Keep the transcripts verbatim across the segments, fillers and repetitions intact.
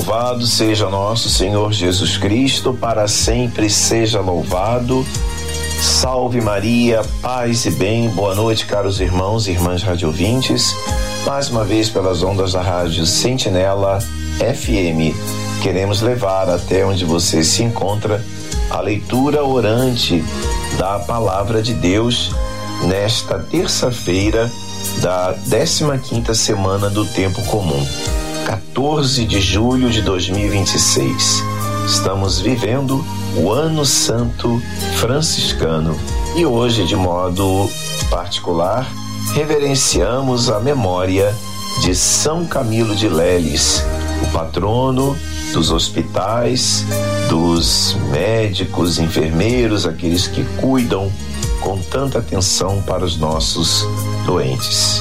Louvado seja nosso Senhor Jesus Cristo, para sempre seja louvado. Salve Maria, paz e bem, boa noite, caros irmãos e irmãs radiovintes. Mais uma vez pelas ondas da Rádio Sentinela F M, queremos levar até onde você se encontra a leitura orante da Palavra de Deus nesta terça-feira da décima quinta semana do Tempo Comum, quatorze de julho de dois mil e vinte e seis. Estamos vivendo o Ano Santo Franciscano e hoje, de modo particular, reverenciamos a memória de São Camilo de Leles, o patrono dos hospitais, dos médicos, enfermeiros, aqueles que cuidam com tanta atenção para os nossos doentes.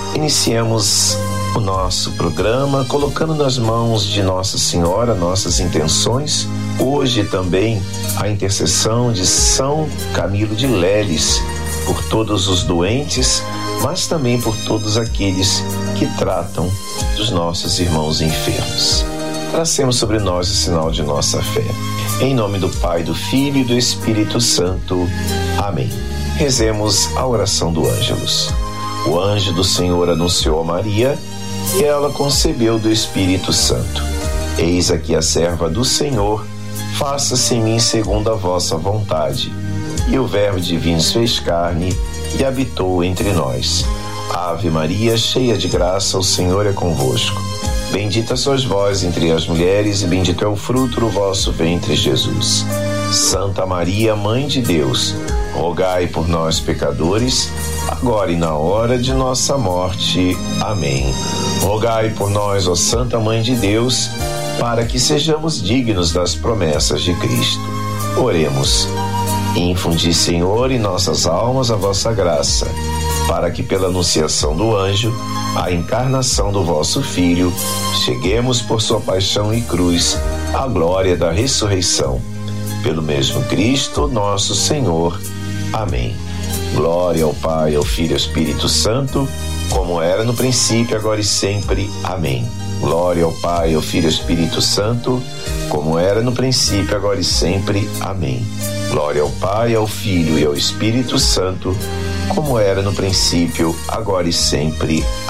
Iniciemos o nosso programa colocando nas mãos de Nossa Senhora nossas intenções. Hoje também a intercessão de São Camilo de Leles por todos os doentes, mas também por todos aqueles que tratam dos nossos irmãos enfermos. Tracemos sobre nós o sinal de nossa fé. Em nome do Pai, do Filho e do Espírito Santo. Amém. Rezemos a oração do Ângelus. O anjo do Senhor anunciou a Maria e ela concebeu do Espírito Santo. Eis aqui a serva do Senhor, faça-se em mim segundo a vossa vontade. E o Verbo divino se fez carne e habitou entre nós. Ave Maria, cheia de graça, o Senhor é convosco. Bendita sois vós entre as mulheres e bendito é o fruto do vosso ventre, Jesus. Santa Maria, Mãe de Deus, rogai por nós, pecadores, agora e na hora de nossa morte. Amém. Rogai por nós, ó Santa Mãe de Deus, para que sejamos dignos das promessas de Cristo. Oremos. Infundi, Senhor, em nossas almas a vossa graça, para que pela anunciação do anjo, a encarnação do vosso Filho, cheguemos por sua paixão e cruz à glória da ressurreição. Pelo mesmo Cristo, nosso Senhor. Amém. Glória ao Pai, ao Filho e ao Espírito Santo, como era no princípio, agora e sempre. Amém. Glória ao Pai, ao Filho e ao Espírito Santo, como era no princípio, agora e sempre. Amém. Glória ao Pai, ao Filho e ao Espírito Santo, como era no princípio, agora e sempre.